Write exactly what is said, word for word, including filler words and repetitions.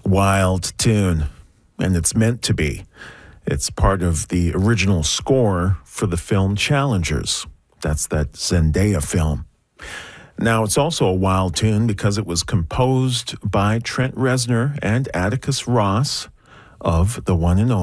wild tune, and it's meant to be. It's part of the original score for the film Challengers. That's that Zendaya film. Now, it's also a wild tune because it was composed by Trent Reznor and Atticus Ross of the one and only